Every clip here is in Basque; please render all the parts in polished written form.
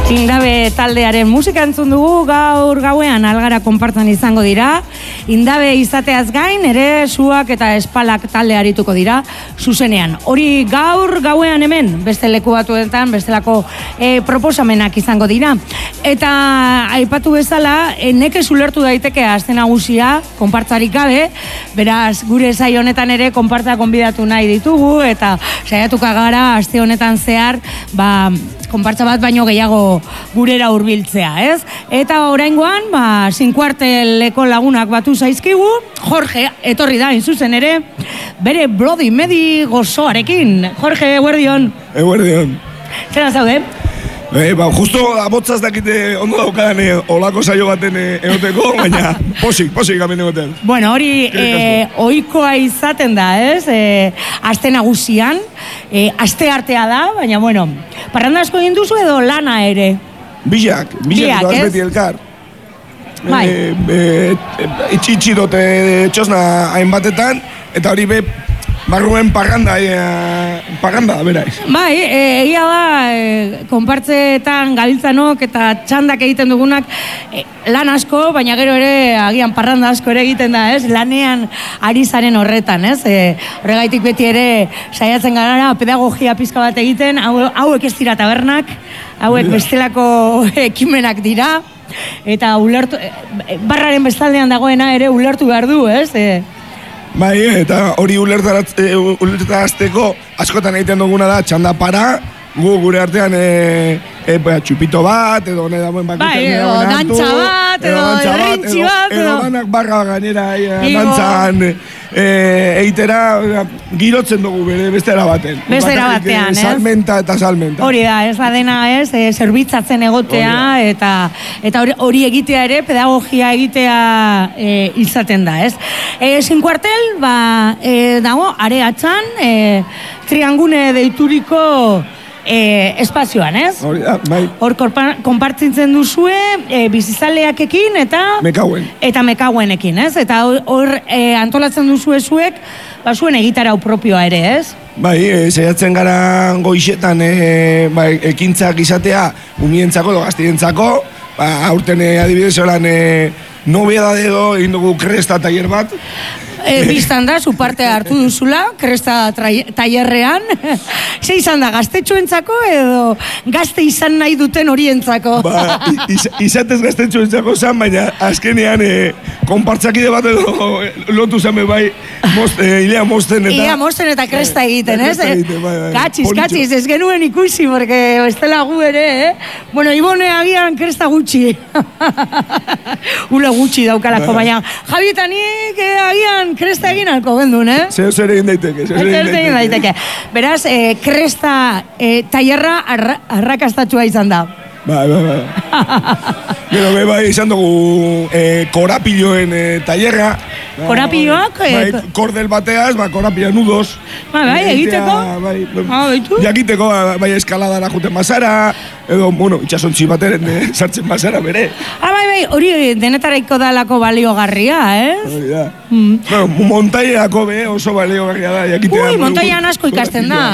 Indabe taldearen musika entzun dugu, gaur gauean Algara konpartzan izango dira. Indabe izateaz gain, ere suak eta espalak talde arituko dira zuzenean. Hori gaur gauean hemen, beste leku batuetan, bestelako proposamenak izango dira. Eta aipatu bezala, nekez ulertu daiteke aste nagusia, konpartzarik gabe, beraz, gure saio honetan ere konpartza gonbidatu nahi ditugu, eta saiatuka gara aste honetan zehar, konpartza bat baino gehiago gurera hurbiltzea, ez? Eta oraingoan, 5 kuarteleko lagunak batu zaizkigu, Jorge, etorri da, zuzen ere, bere Bloody Medi gozoarekin. Jorge, eguerdion. Eguerdion. Zena zaude? Justo abotzaz dakite ondo daukadan olako saio baten egoteko, baina posik gamen egoten. Bueno, hori ohikoa izaten da, ez? Aste nagusian, aste artea da, baina bueno, parranda asko egin duzu edo lana ere? Biak, eta beti elkar. Bai. Itxi dote txosna hainbatetan, eta hori barruen parranda, beraiz. Bai, egia da, konpartzeetan gabiltzanok eta txandak egiten dugunak lan asko, baina gero ere agian parranda asko ere egiten da, ez? Lanean ari zaren horretan, ez? Horregaitik beti ere saiatzen gara pedagogia pizka bat egiten, hauek ez dira tabernak, hauek bestelako ekimenak dira, eta barraren bestaldean dagoena ere ulertu behar du, ez? Bai, eta hori ulertarazteko askotan egiten duguna da txanda para, gure artean txupito bat, edo dantza bat, edo rintxi bat, edo danak barra gainera dantzan eitera girotzen dugu bestera baten. Bestera batean, ez? Salmenta eta salmenta. Hori da, ez da dena, ez, zerbitzatzen egotea, eta hori egitea ere, pedagogia egitea izaten da, ez? 5 kuartel, dago, areatxan, triangune deituriko espazioan, ez? Hori da, bai. Hor konpartzitzen duzue bizizaleakekin eta mekauenekin, ez? Eta hor antolatzen duzue zuek, zuen egitarau propioa ere, ez? Bai, saiatzen gara goixetan ekintzak izatea umientzako edo gaztientzako, aurten adibidez holan novedade edo egin dugu kresta tailer bat. Biztan da, zu parte hartu duzula, kresta tailerrean. Ze izan da, gaztetxoentzako edo gazte izan nahi duten horientzako? Izatez gaztetxoentzako zan, baina azkenean konpartzakide bat edo lotu zame bai hilea mosten eta... Hilea mosten eta kresta egiten, ez? Katxiz, ez genuen ikusi, porque bestela gu ere, Bueno, Ibone agian kresta gutxi. Ule gutxi daukalako, baina Javietanik agian kresta egin alko gendun, Zeo zer egin daiteke. Beraz, kresta tailerra arrakastatua izan da. Bai. Gero bai izan dugu korapilloen tailerra. Korapilloak? Kordel bateaz, korapillo nudos. Bai, egiteko? Jakiteko, bai, eskaladara juten bazara, edo, itxasontzi bateren sartzen bazara bere. Bai, hori denetaraiko dalako baliogarria, ez? Hori da. Montaiako oso baliogarria da, jakitea. Montaian asko ikasten da.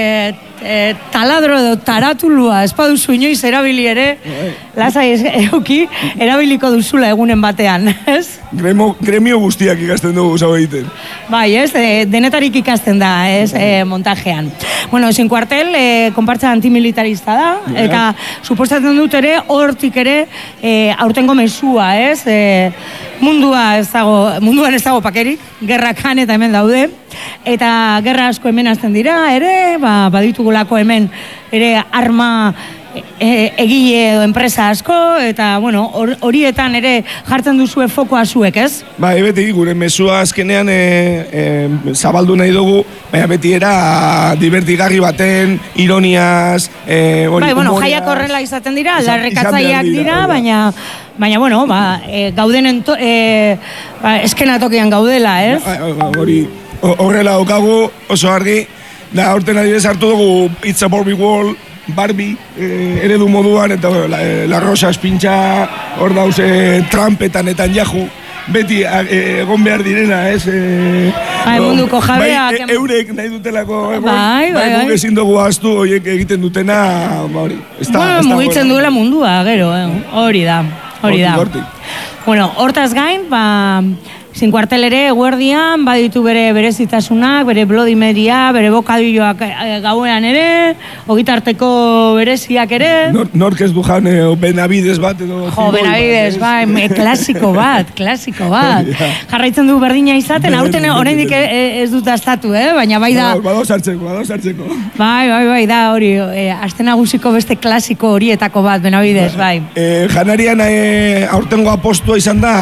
Taladro edo taratulua, ez baduzu inoiz erabili ere, lasai euki, erabiliko duzula egunen batean, ez? Gremio guztiak ikasten dugu zau egiten. Bai, ez, denetarik ikasten da, ez, montajean. Bueno, 5 kuartel, konpartza antimilitarista da, eta suposatzen dut ere, hortik ere, aurtengo mezua, ez? Munduan ez dago pakerik, gerrakan eta hemen daude, eta gerra asko hemen hasten dira, ere, baditugulako hemen, ere, arma egile edo enpresa asko, eta, horietan ere jartzen duzue fokoa zuek, ez? Bai, beti, gure mezua azkenean zabaldu nahi dugu, baina beti era divertigarri baten, ironiaz, humoreaz. Jaiak horrela izaten dira, aldarrekatzaileak dira, baina, gaudenen eskenatokian gaudela, ez? Horrela daukagu, oso argi, da aurten adibidez hartu dugu It's a Barbie World, Barbie eredu moduan, eta La Rosa espintxa, hor dauz Trump eta Netanyahu, beti egon behar direna, ez? Munduko jabeak. Eurek nahi dutelako egon, bai, guk ezin dugu ahaztu horiek egiten dutena, hori. Mugitzen duela mundua, gero, hori da. Bueno, hortaz gain, Sin Kuartel ere eguerdian, baditu bere berezitasunak, bere Bloody Marya, bere bokadilloak gauean ere, ogitarteko bereziak ere. Nork ez du jan Benavides bat edo... Benavides, klasiko bat. Jarraitzen du berdina izaten, aurten oraindik ez dut astatu, baina bai da... Bado sartzeko. Bai, da hori, aste nagusiko beste klasiko horietako bat, Benavides, bai. Janarian aurtengo apostua izan da...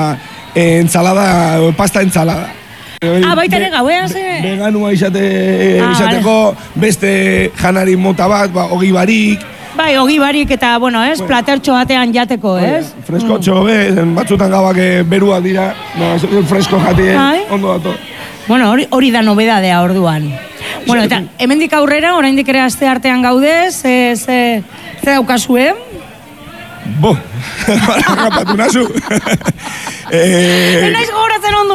pasta entzalada. Baita ere gauean ze? Veganua izateko beste janari mota bat, ogi barik. Bai, ogi barik eta, platertxo batean jateko, ez? Freskotxo, batzutan gabak berua dira, fresko jati, ondo dato. Hori da nobedadea orduan. Eta hemendik aurrera, oraindik ere aste artean gaude, ze daukazue? Rapatu nazu. Naiz gogoratzen ondo,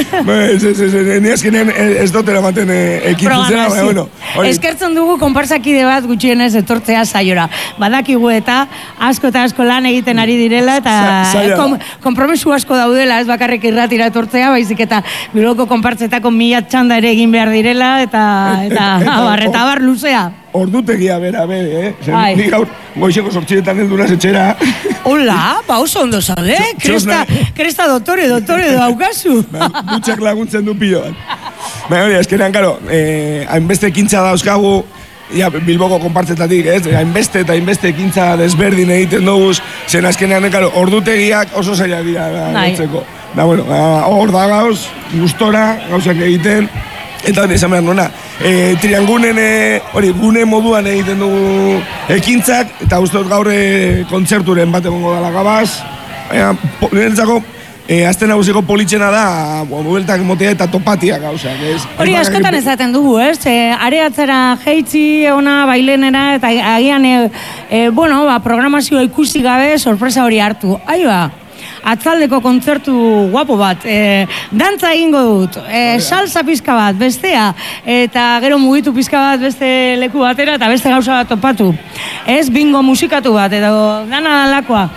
ez? Ni azkenean ez dutera maten ekintzuzera. Eskertzen dugu konparsakide bat gutxienez etortzea saiora. Badakigu eta asko lan egiten ari direla eta konpromesu asko daudela, ez bakarrik irratira etortzea, baizik eta Bilboko konpartzetako 1000 txanda ere egin behar direla eta bar luzea. Ordutegia bera, Ni gaur goizeko 8etan heldu etxera. Hola, oso ondo zaude, kresta doktore daukazu. Dutxak laguntzen du pilo bat. Hori, eskenean, karo, hainbeste ekintza dauzkagu, Bilboko konpartzetatik, hainbeste eta hainbeste ekintza desberdin egiten dugu, zen azkenean, karo, ordutegiak oso zaila dira gotzeko. Hor da gauz, gustora, gauzak egiten, eta esan behar nona, triangunen, gune moduan egiten dugu ekintzak, eta uste dut gaur kontzerturen bat egongo dala gabaz. Niretzako, azten nagusiko politxena da, bueltak motea eta topatia gauzak, ez? Hori askotan ezaten dugu, ez? Areatzera jeitzi, ona, bailenera, eta agian, programazioa ikusi gabe, sorpresa hori hartu. Aiba! Atzaldeko kontzertu guapo bat, dantza egingo dut, salsa pizka bat, bestea, eta gero mugitu pizka bat beste leku batera eta beste gauza bat topatu. Ez bingo musikatu bat, edo dana dalakoa.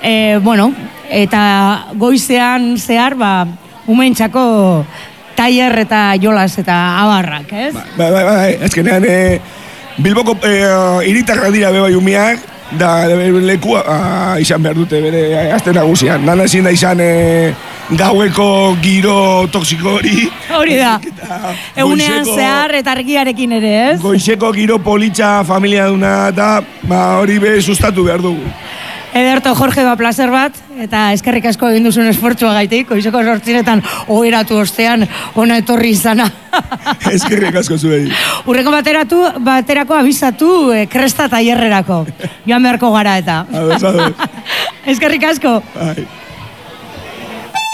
Eta goizean zehar, umentxako tailer eta jolas eta abarrak, ez? Bai, ezkenean Bilboko iritarrak dira bebai umiak, da lekua izan behar dute bere azte nagusian. Nana ezin da izan gaueko giro toksiko hori. Hori da. Egunean zehar eta argiarekin ere, ez? Goizeko giro politxa familia duna eta hori sustatu behar dugu. Ederto, Jorge, plazer bat, eta eskerrik asko egin duzun esfortzua gaitik, goizeko 8etan oheratu ostean ona etorri izana. Eskerrik asko zuei. Urrengo baterako abizatu kresta tailerrerako. Joan beharko gara eta. Ados. Eskerrik asko. Bai.